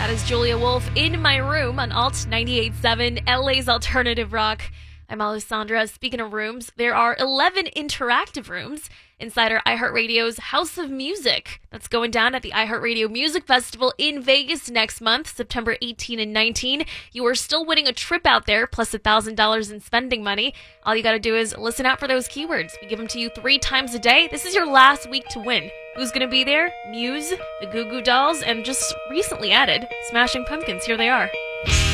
That is Julia Wolf in my room on Alt 98.7, LA's alternative rock. I'm Alessandra. Speaking of rooms, there are 11 interactive rooms inside our iHeartRadio's House of Music. That's going down at the iHeartRadio Music Festival in Vegas next month, September 18 and 19. You are still winning a trip out there, plus $1,000 in spending money. All you got to do is listen out for those keywords. We give them to you 3 times a day. This is your last week to win. Who's going to be there? Muse, the Goo Goo Dolls, and just recently added, Smashing Pumpkins. Here they are.